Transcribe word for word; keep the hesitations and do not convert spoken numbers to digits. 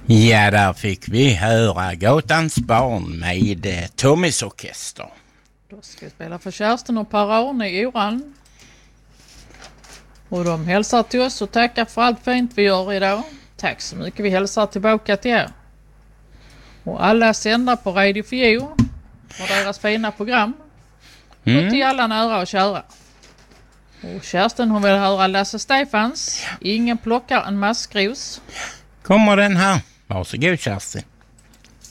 Ja, där fick vi höra Gatans barn med eh, Tommys orkester. Då ska vi spela för Kerstin och Per-Arne i Oran. Och de hälsar till oss och tackar för allt fint vi gör idag. Tack så mycket, vi hälsar tillbaka till er. Och alla sänder på Radio Fio och deras fina program. Mm. Och till alla nära och kära. Och Kerstin, hon vill höra Lasse Stefans. Ingen plockar en maskros. Kommer den här. Varsågod, Kerstin.